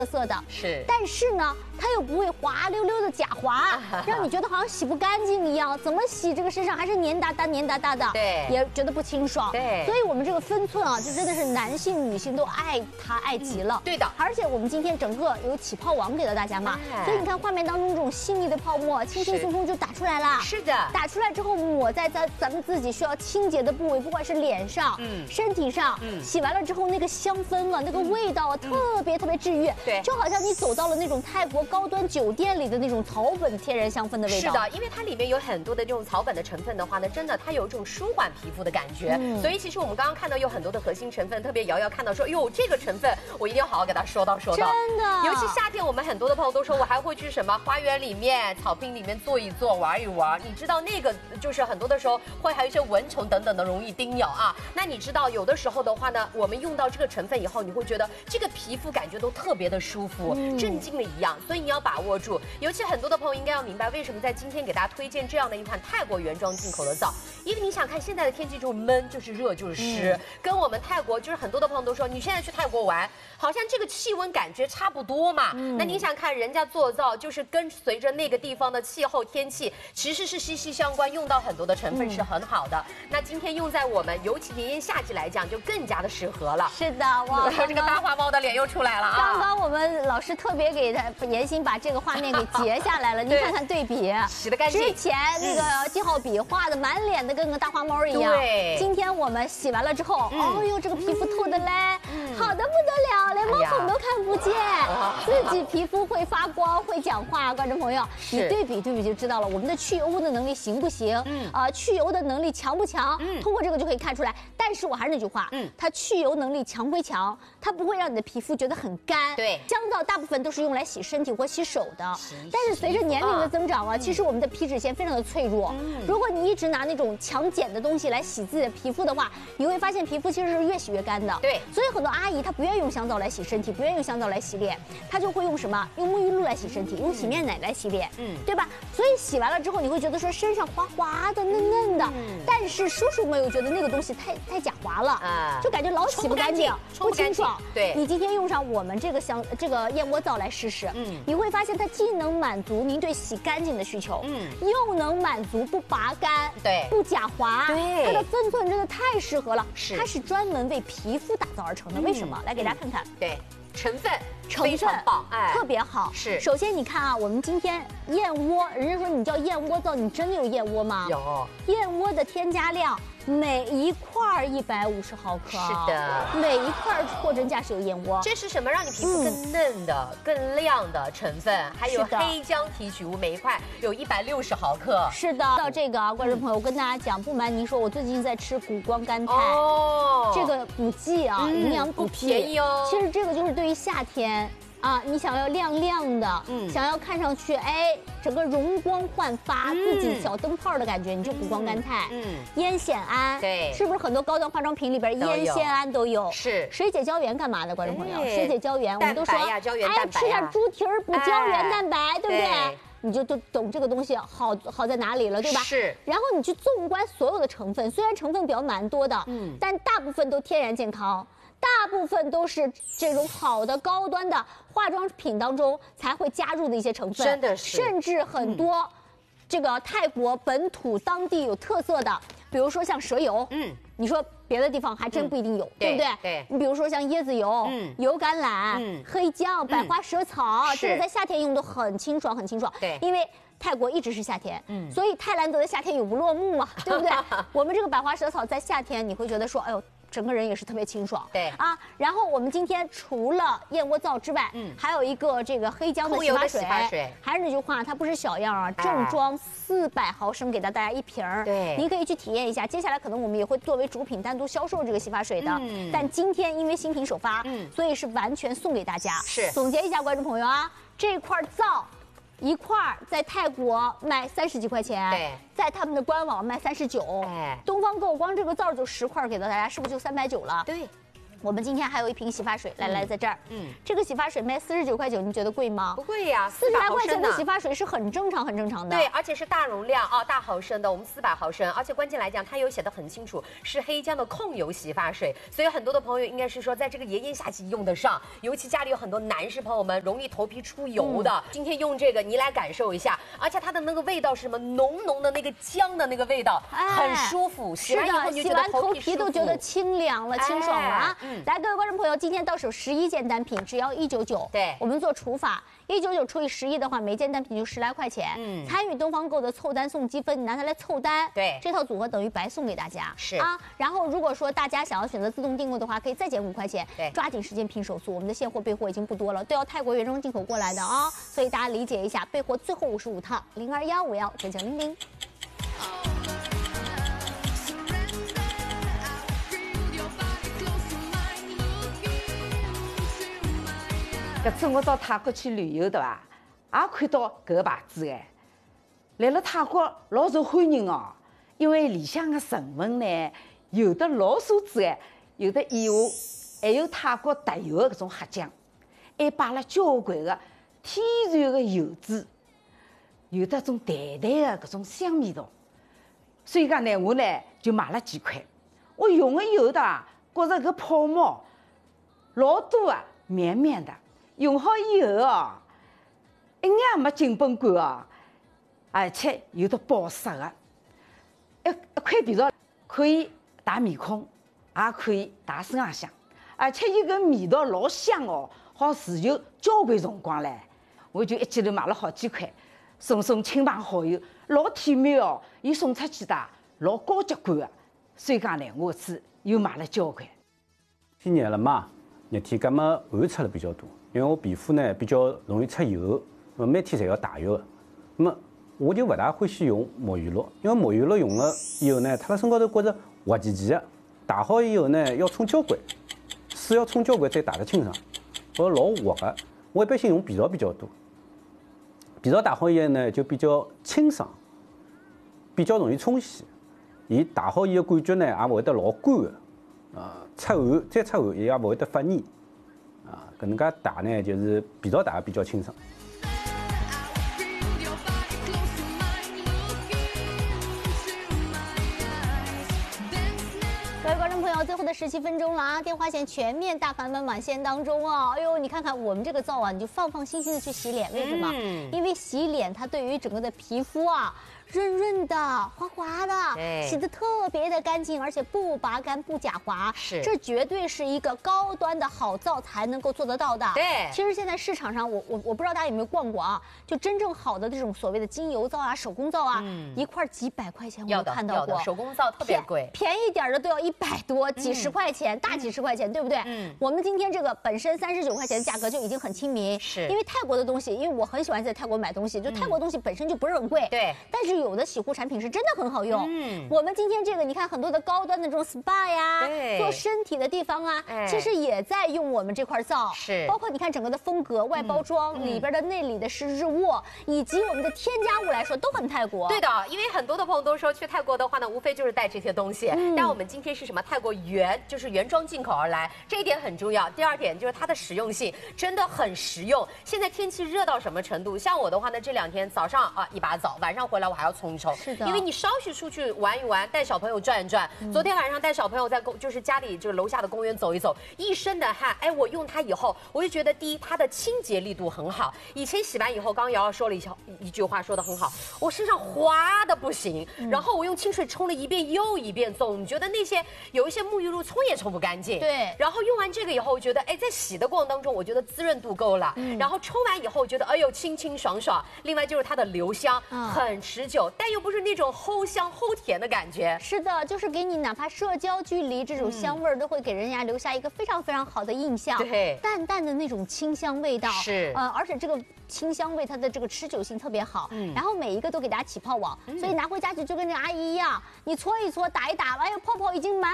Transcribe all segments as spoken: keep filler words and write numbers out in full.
特色的， 是， 但是呢，它又不会滑溜溜的假滑，让你觉得好像洗不干净一样，怎么洗这个身上还是黏哒哒黏哒哒的， 对， 也觉得不清爽。 对， 所以我们这个分寸啊，就真的是男性女性都爱它爱极了。 嗯、对的， 而且我们今天整个有起泡网给到大家嘛，哎、所以你看画面当中这种细腻的泡沫，轻轻松松就打出来了。 是的， 打出来之后抹在咱咱们自己需要清洁的部位，不管是脸上、嗯、身体上，嗯，洗完了之后那个香氛啊，那个味道啊，嗯、特别特别治愈。对，就好像你走到了那种泰国高端酒店里的那种草本天然香氛的味道。 是的，因为它里面有很多的这种草本的成分的话呢，真的它有一种舒缓皮肤的感觉。嗯、所以其实我们刚刚看到有很多的核心成分，特别瑶瑶看到说，哟，这个成分我一定要好好给它说到说到。 真的， 尤其夏天，我们很多的朋友都说，我还会去什么花园里面、草坪里面坐一坐、玩一玩。你知道那个就是很多的时候会还有一些蚊虫等等的容易叮咬啊。那你知道有的时候的话呢，我们用到这个成分以后，你会觉得这个皮肤感觉都特别的舒服，嗯、镇静了一样。所以你要把握住。尤其很多的朋友应该要明白，为什么在今天给大家推荐这样的一款泰国原装进口的皂，因为你想看现在的天气就是闷，就是热，就是湿，嗯、跟我们泰国就是很多的朋友都说，你现在去泰国玩，好像这个气温感觉差不多嘛。嗯、那你想看人家做皂，就是跟随着那个地方的气候天气，其实是息息相关，用到很多的成分是很好的。嗯、那今天用在我们尤其炎炎夏季来讲，就更加的适合了。 是的，哇， 这个大花猫的脸又出来了啊！ 刚刚我们老师特别给他严心把这个画面给截下来了，你看看对比， 洗得干净。 之前那个记号笔画的满脸的跟个大花猫一样， 对。 今天我们洗完了之后，嗯、哦呦，这个皮肤透的嘞，嗯、好的不得了，连毛孔都看不见，哎、自己皮肤会发光，会讲话。观众朋友，你对比对比就知道了，我们的去油的能力行不行？嗯，啊、呃，去油的能力强不强？嗯，通过这个就可以看出来。但是我还是那句话，嗯，它去油能力强归强，它不会让你的皮肤觉得很干。 对， 香皂大部分都是用来洗身体或洗手的，但是随着年龄的增长啊，其实我们的皮脂腺非常的脆弱。嗯，如果你一直拿那种强碱的东西来洗自己的皮肤的话，你会发现皮肤其实是越洗越干的。 对， 所以很多阿姨她不愿意用香皂来洗身体，不愿意用香皂来洗脸，她就会用什么？用沐浴露来洗身体，用洗面奶来洗脸，嗯，对吧？所以洗完了之后，你会觉得说身上滑滑的、嫩嫩的，嗯、但是叔叔们又觉得那个东西太太假滑了啊，就感觉老洗不干净，不清爽。 对， 你今天用上我们这个香这个燕窝皂来试试，嗯，你会发现它既能满足您对洗干净的需求，嗯，又能满足不拔干， 对， 不假滑， 对， 它的分寸真的太适合了， 是， 它是专门为皮肤打造而成的。为什么？来给大家看看， 对。成分成分棒，哎， 特别好。 是， 首先你看啊，我们今天燕窝，人家说你叫燕窝皂，你真的有燕窝吗？ 有。 燕窝的添加量，每一块一百五十毫克。 是的， 每一块货真价实有燕窝。 这是什么？让你皮肤更嫩的、嗯、更亮的成分，还有黑姜提取物，每一块有一百六十毫克。 是的，到这个啊，观众朋友，我跟大家讲，不瞒您说，我最近在吃谷胱甘肽，哦，这个补剂啊，营、嗯、养补剂， 便宜哦。 其实这个就是对于夏天。啊，你想要亮亮的，嗯，想要看上去哎，整个容光焕发，嗯、自己小灯泡的感觉，你就谷胱甘肽，嗯，烟酰胺， 对， 是不是很多高端化妆品里边烟酰胺都有？ 是。 水解胶原干嘛的，观众朋友？水解胶原，我们都说， 哎，吃点猪蹄儿补胶原蛋白，哎、对不对？对，你就都懂这个东西好好在哪里了，对吧？ 是。 然后你去纵观所有的成分，虽然成分表蛮多的，嗯，但大部分都天然健康。大部分都是这种好的高端的化妆品当中才会加入的一些成分， 真的是， 甚至很多、嗯、这个泰国本土当地有特色的，比如说像蛇油，嗯，你说别的地方还真不一定有，嗯、对不对？ 对， 你比如说像椰子油、嗯、油橄榄、嗯、黑姜、百花蛇草，嗯、这个在夏天用都很清爽，很清爽。 对， 因为泰国一直是夏天，嗯，所以泰兰德的夏天永不落幕嘛，对不对？我们这个百花蛇草在夏天你会觉得说，哎呦。整个人也是特别清爽， 对啊。然后我们今天除了燕窝皂之外，嗯，还有一个这个黑姜的洗发水。 洗发水还是那句话，它不是小样啊，正装四百毫升给到大家一瓶儿， 对， 您可以去体验一下。接下来可能我们也会作为主品单独销售这个洗发水的，嗯，但今天因为新品首发，嗯，所以是完全送给大家。 是， 总结一下，观众朋友啊，这块皂。一块在泰国卖三十几块钱， 对， 在他们的官网卖三十九，哎，东方购光这个皂就十块给到大家，是不是就三百九了？ 对， 我们今天还有一瓶洗发水，来来，在这儿。嗯，这个洗发水卖四十九块九，你觉得贵吗？ 不贵呀， 四十来块钱的洗发水是很正常、很正常的。 对，而且是大容量啊，大毫升的，我们四百毫升，而且关键来讲，它有写的很清楚，是黑姜的控油洗发水，所以很多的朋友应该是说，在这个炎炎夏季用得上，尤其家里有很多男士朋友们容易头皮出油的，嗯、今天用这个你来感受一下，而且它的那个味道是什么？浓浓的那个姜的那个味道，哎、很舒服，洗完以后你就觉得头皮都觉得清凉了、清爽了啊！哎嗯、来，各位观众朋友。今天到手十一件单品，只要一九九。对，我们做除法，一九九除以十一的话，每件单品就十来块钱。嗯，参与东方购的凑单送积分，你拿它来凑单。对，这套组合等于白送给大家。是啊，然后如果说大家想要选择自动订购的话，可以再减五块钱。对，抓紧时间拼手速，我们的现货备货已经不多了，都要泰国原装进口过来的啊，所以大家理解一下，备货最后五十五套，零二幺五幺九九零零。 搿次我到泰国去旅游对伐，也看到搿个牌子哎，来了泰国老受欢迎哦，因为里向的成分呢，有的老素质哎，有的以外，还有泰国特有的搿种黑姜，还摆了交关的天然的油脂，有的种淡淡的搿种香味道，所以讲呢，我呢就买了几块，我用了以后的，觉着搿泡沫老多啊，绵绵的。用好以后哦，一眼也没紧绷感哦，而且有的保湿的。一一块皮皂可以打面孔，也可以打身浪向，而且伊个味道老香哦，好持久交关辰光唻。我就一记头买了好几块，送送亲朋好友，老体面哦。伊送出去的老高级感的，所以讲呢，我是又买了交关。 天热了嘛，热天搿么汗出了比较多。因为我皮肤呢比较容易出油，那么每天侪要汏浴的，那么我就勿大欢喜用沐浴露，因为沐浴露用了以后呢，它辣身高头觉着滑稽稽的，汏好以后呢要冲交关，水要冲交关再汏得清爽，觉着老滑的。我一般性用皮皂比较多，皮皂汏好以后呢就比较清爽，比较容易冲洗，伊汏好以后感觉呢也勿会得老干的，啊，出汗再出汗也勿会得发黏。啊，搿能介打呢，就是皮皂打比较清爽。 各位观众朋友，最后的十七分钟了啊！电话线全面大反满满线当中啊！哎呦，你看看我们这个皂啊，你就放放心心的去洗脸，为什么？嗯、因为洗脸它对于整个的皮肤啊。润润的、滑滑的，洗得特别的干净，而且不拔干、不假滑，是，这绝对是一个高端的好皂才能够做得到的。对，其实现在市场上，我我我不知道大家有没有逛过啊，就真正好的这种所谓的精油皂啊、手工皂啊，嗯、一块几百块钱，我有看到过。 手工皂特别贵， 便宜点的都要一百多、几十块钱，嗯、大几十块钱，对不对？嗯，我们今天这个本身三十九块钱的价格就已经很亲民，是因为泰国的东西，因为我很喜欢在泰国买东西，就泰国东西本身就不是很贵，对，但是有的洗护产品。是真的很好用。嗯，我们今天这个，你看很多的高端的这种 S P A 呀，对，做身体的地方啊，哎、其实也在用我们这块皂。是，包括你看整个的风格、外包装、嗯、里边的内里的是日卧，以及我们的添加物来说都很泰国。 对的，因为很多的朋友都说去泰国的话呢，无非就是带这些东西。嗯、但我们今天是什么？泰国原就是原装进口而来，这一点很重要。第二点就是它的实用性真的很实用。现在天气热到什么程度？像我的话呢，这两天早上啊一把澡，晚上回来我还要冲一冲。是的。因为你稍许出去玩一玩，带小朋友转一转。嗯、昨天晚上带小朋友在公，就是家里就是楼下的公园走一走，一身的汗。哎，我用它以后，我就觉得第一，它的清洁力度很好。以前洗完以后，刚刚瑶瑶说了一一句话，说的很好，我身上滑的不行。嗯、然后我用清水冲了一遍又一遍，总觉得那些有一些沐浴露冲也冲不干净。对。然后用完这个以后，我觉得哎，在洗的过程当中，我觉得滋润度够了。嗯、然后冲完以后，觉得哎呦清清爽爽。另外就是它的留香，嗯、很持久，但又不是那种齁香齁甜的感觉。是的，就是给你哪怕社交距离，这种香味儿都会给人家留下一个非常非常好的印象。对，淡淡的那种清香味道。是，呃，而且这个清香味它的这个持久性特别好。嗯。然后每一个都给大家起泡网，嗯、所以拿回家去就跟这阿姨一样，你搓一搓，打一打，哎呦，泡泡已经满满满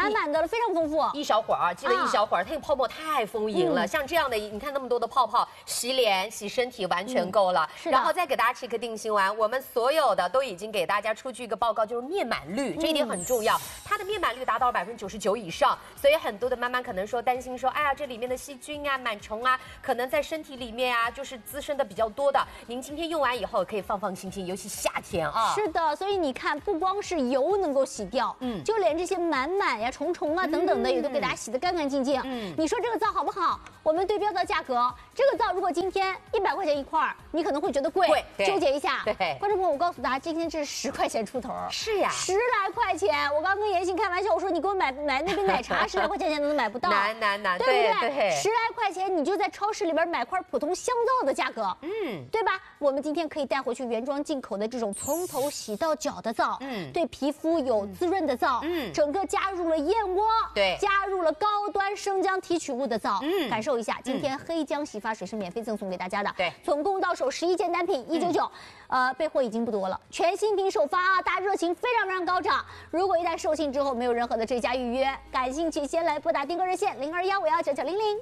满满的了，非常丰富。 一小会儿啊，记了一小会儿，它那个泡沫太丰盈了。像这样的，你看那么多的泡泡，洗脸、洗身体完全够了。 是的。 然后再给大家吃一颗定心丸，我们所有的都已经给大家出具一个报告，就是面满率，这一点很重要。它的面满率达到百分之九十九以上，所以很多的妈妈可能说担心说，哎呀，这里面的细菌啊、螨虫啊，可能在身体里面啊，就是滋生的比较多的。您今天用完以后可以放放心心，尤其夏天啊。 是的，所以你看，不光是油能够洗掉，嗯，就连这些螨螨呀、虫虫啊等等的，也都给大家洗得干干净净。嗯，你说这个皂好不好？我们对标的价格，这个皂如果今天一百块钱一块，你可能会觉得贵，纠结一下。 对， 观众朋友，我告诉大家，今天这是十块钱出头。 是呀， 十来块钱。我刚跟妍希开玩笑，我说你给我买买那杯奶茶，十来块钱现在都买不到， 难难难， 对不对？十来块钱你就在超市里边买块普通香皂的价格，嗯，对吧？我们今天可以带回去原装进口的这种从头洗到脚的皂，嗯，对皮肤有滋润的皂，嗯，整个加入了燕窝， 对， 加入了高端生姜提取物的皂，嗯，感受一下，今天黑姜洗发水是免费赠送给大家的， 对， 总共到手十一件单品，一九九，呃，备货已经不多了，全新品首发啊，大家热情非常非常高涨。如果一旦售罄之后没有任何的追加预约，感兴趣先来拨打订购热线零二幺五幺九九零零。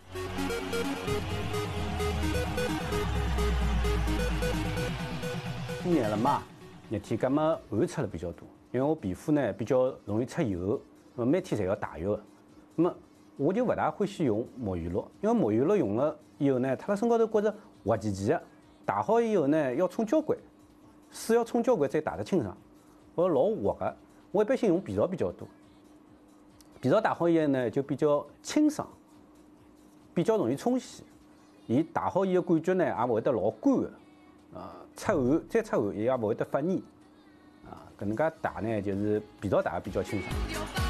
过年了嘛，热天搿么汗出了比较多，因为我皮肤呢比较容易出油，那么每天侪要汏浴的。那么我就勿大欢喜用沐浴露，因为沐浴露用了以后呢，脱辣身高头觉着滑稽稽的，汏好以后呢要冲交关，水要冲交关再汏得清爽，我老滑的。我一般性用皮皂比较多，皮皂汏好以后呢就比较清爽，比较容易冲洗，伊汏好以后感觉呢也勿会得老干的。啊，出汗再出汗，伊也勿会得发黏，啊，搿能介汏呢，就是皮皂汏比较清爽。